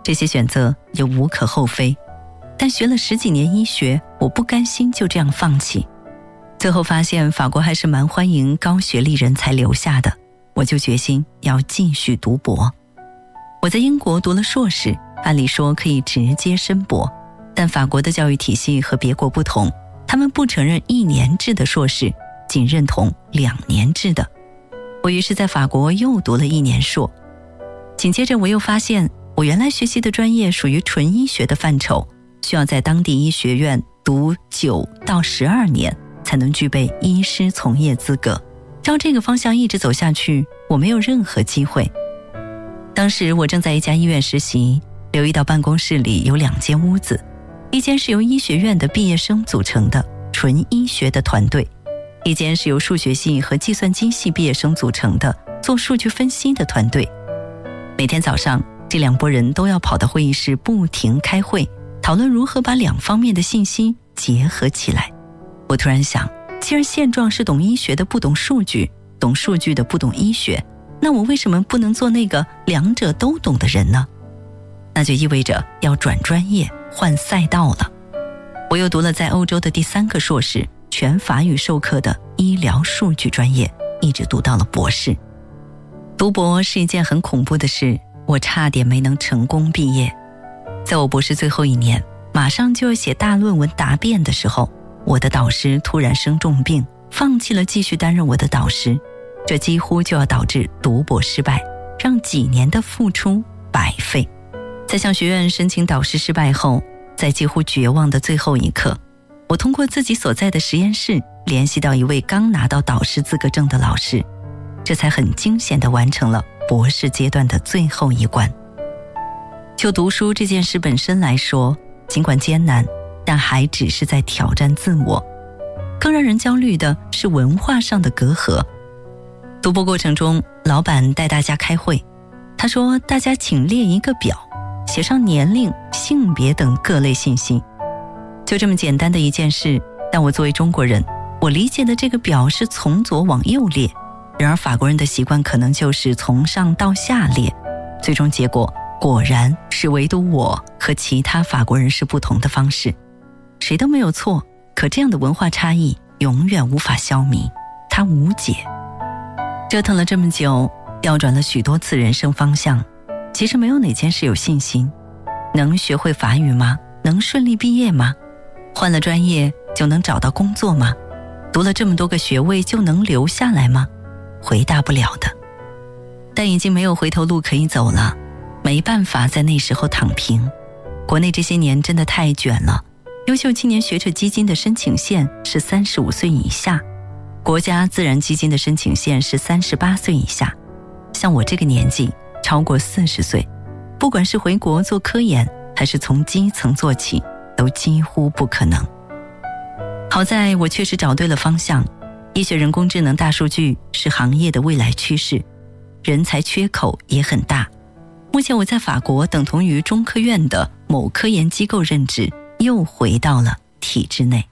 这些选择也无可厚非。但学了10几年医学，我不甘心就这样放弃。最后发现法国还是蛮欢迎高学历人才留下的，我就决心要继续读博。我在英国读了硕士，按理说可以直接申博，但法国的教育体系和别国不同，他们不承认1年制的硕士，仅认同2年制的。我于是在法国又读了1年硕。紧接着我又发现，我原来学习的专业属于纯医学的范畴，需要在当地医学院读9到12年才能具备医师从业资格。照这个方向一直走下去，我没有任何机会。当时我正在一家医院实习，留意到办公室里有2间屋子，一间是由医学院的毕业生组成的纯医学的团队，一间是由数学系和计算机系毕业生组成的做数据分析的团队。每天早上，这2拨人都要跑到会议室不停开会，讨论如何把2方面的信息结合起来。我突然想，既然现状是懂医学的不懂数据，懂数据的不懂医学，那我为什么不能做那个2者都懂的人呢？那就意味着要转专业，换赛道了。我又读了在欧洲的第3个硕士，全法语授课的医疗数据专业，一直读到了博士。读博是一件很恐怖的事，我差点没能成功毕业。在我博士最后1年，马上就要写大论文答辩的时候，我的导师突然生重病，放弃了继续担任我的导师，这几乎就要导致读博失败，让几年的付出白费。在向学院申请导师失败后，在几乎绝望的最后一刻，我通过自己所在的实验室联系到一位刚拿到导师资格证的老师，这才很惊险地完成了博士阶段的最后一关。就读书这件事本身来说，尽管艰难，但还只是在挑战自我。更让人焦虑的是文化上的隔阂。读博过程中，老板带大家开会，他说大家请列一个表，写上年龄、性别等各类信息。就这么简单的一件事，但我作为中国人，我理解的这个表是从左往右列，然而法国人的习惯可能就是从上到下列，最终结果果然是唯独我和其他法国人是不同的方式。谁都没有错，可这样的文化差异永远无法消弭，它无解。折腾了这么久，调转了许多次人生方向，其实没有哪件事有信心。能学会法语吗？能顺利毕业吗？换了专业就能找到工作吗？读了这么多个学位就能留下来吗？回答不了的。但已经没有回头路可以走了，没办法在那时候躺平。国内这些年真的太卷了，优秀青年学者基金的申请线是35岁以下，国家自然基金的申请线是38岁以下。像我这个年纪，超过40岁，不管是回国做科研，还是从基层做起，都几乎不可能。好在我确实找对了方向，医学人工智能大数据是行业的未来趋势，人才缺口也很大。目前我在法国等同于中科院的某科研机构任职，又回到了体制内。